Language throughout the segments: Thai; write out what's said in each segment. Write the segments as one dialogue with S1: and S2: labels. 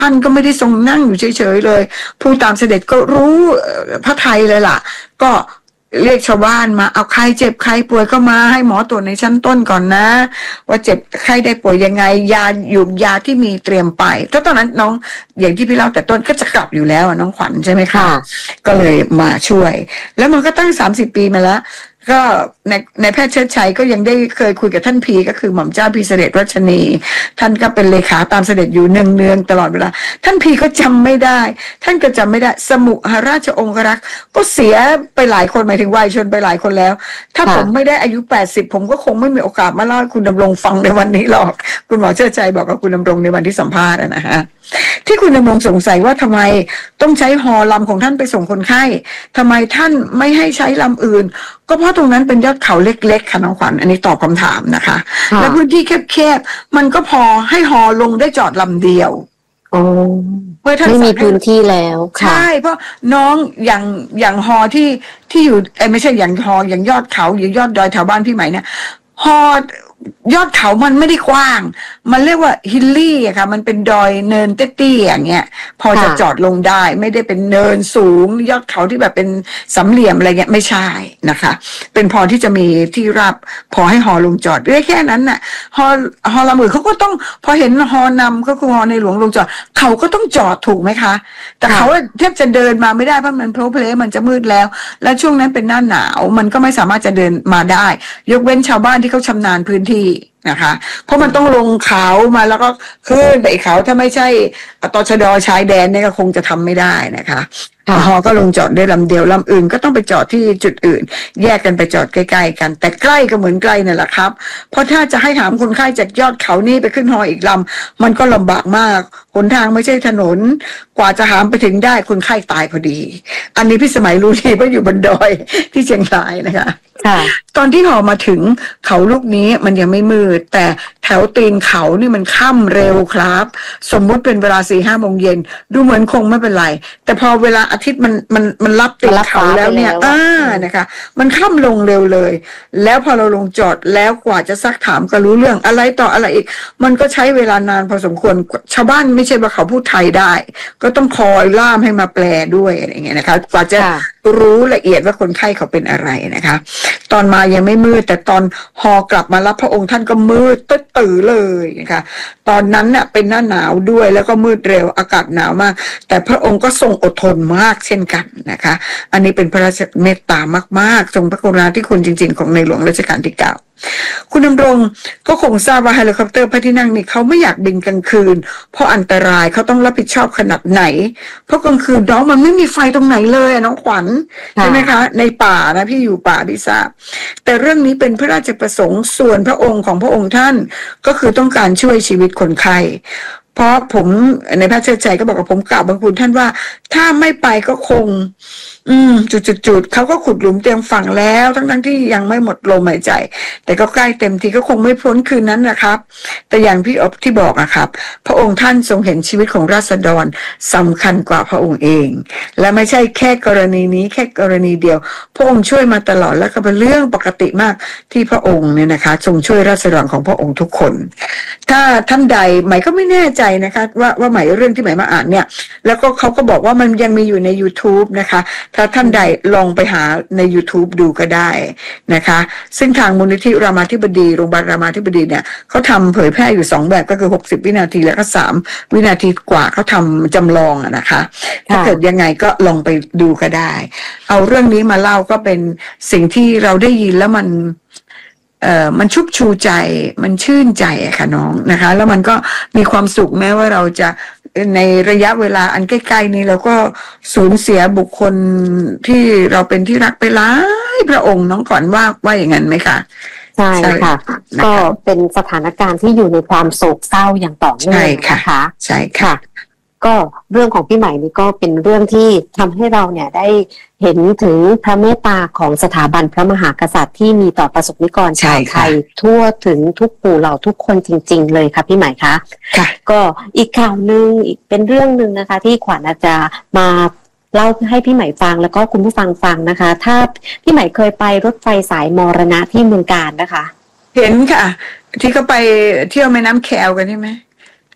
S1: ท่านก็ไม่ได้ทรงนั่งอยู่เฉยๆเลยผู้ตามเสด็จก็รู้พระทัยเลยล่ะก็เรียกชาวบ้านมาเอาใครเจ็บใครป่วยก็มาให้หมอตรวจในชั้นต้นก่อนนะว่าเจ็บใครได้ป่วยยังไงยาอยู่ยาที่มีเตรียมไปเพราะตอนนั้นน้องอย่างที่พี่เล่าแต่ต้นก็จะกลับอยู่แล้วน้องขวัญใช่ไหมคะก็เลยมาช่วยแล้วมันก็ตั้ง30 ปีมาแล้วก็ในแพทย์เชิดชัยก็ยังได้เคยคุยกับท่านพีก็คือหม่อมเจ้าพีเสด็จรัชนีท่านก็เป็นเลขาตามเสด็จอยู่เนืองๆตลอดเวลาท่านพีก็จำไม่ได้ท่านก็จำไม่ได้สมุหราชองครักษ์ก็เสียไปหลายคนหมายถึงวัยชนไปหลายคนแล้วถ้าผมไม่ได้อายุ80ผมก็คงไม่มีโอกาสมาเล่าให้คุณดำรงฟังในวันนี้หรอกคุณหมอเชิดชัยบอกกับคุณดำรงในวันที่สัมภาษณ์นะฮะที่คุณดำรงสงสัยว่าทำไมต้องใช้ฮอลำของท่านไปส่งคนไข้ทำไมท่านไม่ให้ใช้ลำอื่นก็เพราะตรงนั้นเป็นยอดเขาเล็กๆค่ะน้องขวัญอันนี้ตอบคำถามนะคะและพื้นที่แคบๆมันก็พอให้ฮอลงได้จอดลำเดียวเมื่อท่าน
S2: ไม่มีพื้นที่แล้ว
S1: ใช่เพราะน้องอย่างฮอที่อยู่ไม่ใช่อย่างฮออย่างยอดเขาอย่างยอดดอยแถวบ้านพี่ใหม่เนี่ยฮอยอดเขามันไม่ได้กว้างมันเรียกว่าฮิลลี่อะค่ะมันเป็นดอยเนินเตี้ยๆอย่างเงี้ยพอจะจอดลงได้ไม่ได้เป็นเนินสูงยอดเขาที่แบบเป็นสามเหลี่ยมอะไรเงี้ยไม่ใช่นะคะเป็นพอที่จะมีที่ราบพอให้ฮอลงจอดได้แค่นั้นน่ะฮอลำอื่นเขาก็ต้องพอเห็นฮอนำก็คือฮอในหลวงลงจอดเขาก็ต้องจอดถูกไหมคะแต่เขาแทบจะเดินมาไม่ได้เพราะมันโพลเพลมันจะมืดแล้วและช่วงนั้นเป็นหน้าหนาวมันก็ไม่สามารถจะเดินมาได้ยกเว้นชาวบ้านที่เขาชำนาญพื้นที่นะคะเพราะมันต้องลงเขามาแล้วก็ขึ้นไปเขาถ้าไม่ใช่ตชด.ชายแดนเนี่ยก็คงจะทำไม่ได้นะคะฮอก็ลงจอดได้ลำเดียวลำอื่นก็ต้องไปจอดที่จุดอื่นแยกกันไปจอดใกล้ๆกันแต่ใกล้ก็เหมือนใกล้นั่นแหละครับเพราะถ้าจะให้หามคนไข้จากยอดเขานี่ไปขึ้นฮออีกลำมันก็ลำบากมากหนทางไม่ใช่ถนนกว่าจะหามไปถึงได้คนไข้ตายพอดีอันนี้พี่สมัยรู้ดีเพราะอยู่บนดอยที่เชียงรายนะคะตอนที่ฮอมาถึงเขาลูกนี้มันยังไม่มืดแต่แถวตีนเขานี่มันค่ำเร็วครับสมมุติเป็นเวลา4-5 โมงเย็นดูเหมือนคงไม่เป็นไรแต่พอเวลาอาทิตย์มันรับตีนเขาแล้วเนี่ยนะคะมันค่ำลงเร็วเลยแล้วพอเราลงจอดแล้วกว่าจะซักถามก็รู้เรื่องอะไรต่ออะไรอีกมันก็ใช้เวลานานพอสมควรชาวบ้านไม่ใช่ว่าเขาพูดไทยได้ก็ต้องคอยล่ามให้มาแปลด้วยอะไรอย่างเงี้ยนะคะกว่าจะรู้ละเอียดว่าคนไข้เขาเป็นอะไรนะคะตอนมายังไม่มืดแต่ตอนฮอกลับมารับพระองค์ท่านก็มืดตื่นเลยนะคะตอนนั้นน่ะเป็นหน้าหนาวด้วยแล้วก็มืดเร็วอากาศหนาวมากแต่พระองค์ก็ทรงอดทนมากเช่นกันนะคะอันนี้เป็นพระราชเมตตามากๆทรงพระกรุณาธิคุณจริงๆของในหลวงรัชกาลที่ 9คุณดำรงก็คงทราบว่าเฮลิคอปเตอร์พระที่นั่งนี่เขาไม่อยากบินกลางคืนเพราะอันตรายเขาต้องรับผิดชอบขนาดไหนเพราะกลางคืนน้องมันไม่มีไฟตรงไหนเลยน้องขวัญใช่ไหมคะในป่านะพี่อยู่ป่าพี่ทราบแต่เรื่องนี้เป็นพระราชประสงค์ส่วนพระองค์ของพระองค์ท่านก็คือต้องการช่วยชีวิตคนไข้เพราะผมในพระเชิดชัยก็บอกกับผมกล่าวบังคุณท่านว่าถ้าไม่ไปก็คงจุดเขาก็ขุดหลุมเตรียมฝังแล้วทั้งที่ยังไม่หมดลมหายใจแต่ก็ใกล้เต็มทีก็คงไม่พ้นคืนนั้นนะครับแต่อย่างพี่อบที่บอกนะครับพระองค์ท่านทรงเห็นชีวิตของราษฎรสำคัญกว่าพระองค์เองและไม่ใช่แค่กรณีนี้แค่กรณีเดียวพระองค์ช่วยมาตลอดแล้วก็เป็นเรื่องปกติมากที่พระองค์เนี่ยนะคะทรงช่วยราษฎรของพระองค์ทุกคนถ้าท่านใดหมายก็ไม่แน่ใจนะคะว่าหมายเรื่องที่หมายมาอ่านเนี่ยแล้วก็เขาก็บอกว่ามันยังมีอยู่ใน YouTube นะคะถ้าท่านใดลองไปหาใน YouTube ดูก็ได้นะคะซึ่งทางมูลนิธิรามาธิบดีโรงพยาบาลรามาธิบดีเนี่ยเขาทำเผยแพร่อยู่2แบบก็คือ60 วินาทีแล้วก็3 วินาทีกว่าเขาทำจำลองนะคะถ้าเกิดยังไงก็ลองไปดูก็ได้เอาเรื่องนี้มาเล่าก็เป็นสิ่งที่เราได้ยินแล้วมันชุบชูใจมันชื่นใจอะค่ะน้องนะคะแล้วมันก็มีความสุขแม้ว่าเราจะในระยะเวลาอันใกล้ๆนี้เราก็สูญเสียบุคคลที่เราเป็นที่รักไปหลายพระองค์น้องก่อนว่าอย่างนั้นไหมคะ
S2: ใช่ค่ะก็เป็นสถานการณ์ที่อยู่ในความโศกเศร้าอย่างต่อเนื่องนะคะ
S1: ใช่ค่ะ
S2: ก็เรื่องของพี่ใหม่นี่ก็เป็นเรื่องที่ทำให้เราเนี่ยได้เห็นถึงพระเมตตาของสถาบันพระมหากษัตริย์ที่มีต่อประสบนิกรชาวไทยทั่วถึงทุกหมู่เหล่าทุกคนจริงๆเลยค่ะพี่ใหม่คะก็อีกข่าวนึงอีกเป็นเรื่องนึงนะคะที่ขวัญอาจจะมาเล่าให้พี่ใหม่ฟังแล้วก็คุณผู้ฟังฟังนะคะถ้าพี่ใหม่เคยไปรถไฟสายมรณะที่เมืองกาญนะคะ
S1: เห็นค่ะที่เขาไปเที่ยวแม่น้ำแควกันใช่ไหม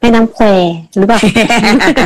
S2: ให้น้ำแควหรือเปล่า